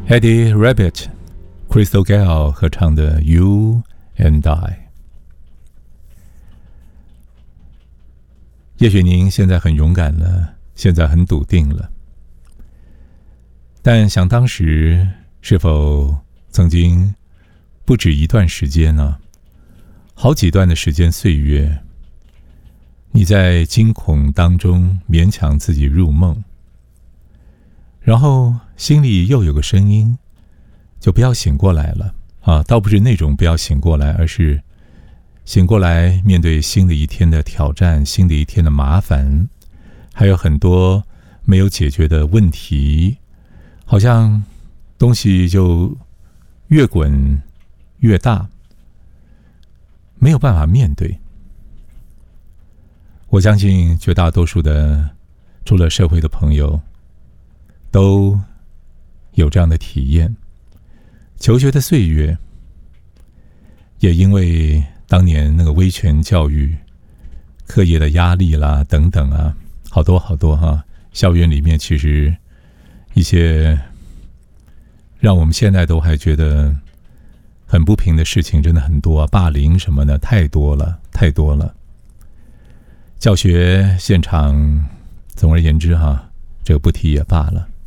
Eddie Rabbitt、Crystal Gayle 合唱的《You and I》。也许您现在很勇敢了，现在很笃定了，但想当时是否曾经不止一段时间呢？好几段的时间岁月，你在惊恐当中勉强自己入梦，然后心里又有个声音，就不要醒过来了啊！倒不是那种不要醒过来，而是醒过来面对新的一天的挑战，新的一天的麻烦，还有很多没有解决的问题，好像东西就越滚越大，没有办法面对。我相信绝大多数的出了社会的朋友都有这样的体验。求学的岁月也因为当年那个威权教育、课业的压力啦等等啊，好多好多哈。校园里面其实一些让我们现在都还觉得很不平的事情真的很多啊，霸凌什么的太多了，太多了。教学现场，总而言之哈，这个不提也罢了。